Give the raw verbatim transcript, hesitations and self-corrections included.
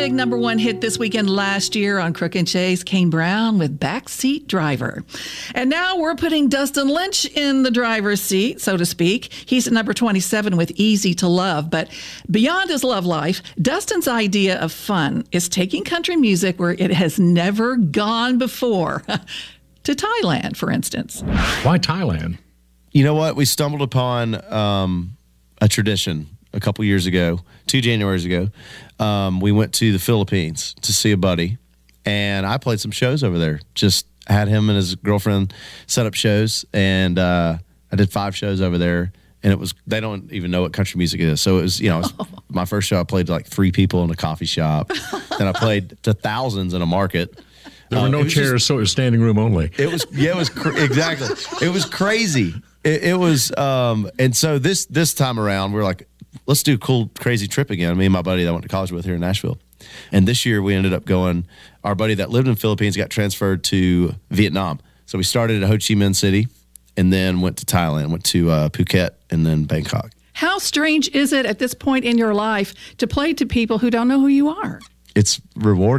big number one hit this weekend last year on Crook and Chase, Kane Brown with Backseat Driver. And now we're putting Dustin Lynch in the driver's seat, so to speak. He's at number twenty-seven with Easy to Love. But beyond his love life, Dustin's idea of fun is taking country music where it has never gone before. To Thailand, for instance. Why Thailand? You know what? We stumbled upon um, a tradition a couple years ago, two Januaries ago. Um, we went to the Philippines to see a buddy, and I played some shows over there. Just had him and his girlfriend set up shows, and uh, I did five shows over there. And it was, they don't even know what country music is. So it was, you know, it was my first show, I played to like three people in a coffee shop. Then I played to thousands in a market. There were no um, chairs, just, so it was standing room only. It was, yeah, it was, cr- exactly. It was crazy. It, it was, um, and so this this time around, we're like, let's do a cool, crazy trip again. Me and my buddy that I went to college with here in Nashville. And this year we ended up going, our buddy that lived in the Philippines got transferred to Vietnam. So we started at Ho Chi Minh City and then went to Thailand, went to uh, Phuket and then Bangkok. How strange is it at this point in your life to play to people who don't know who you are? It's rewarding.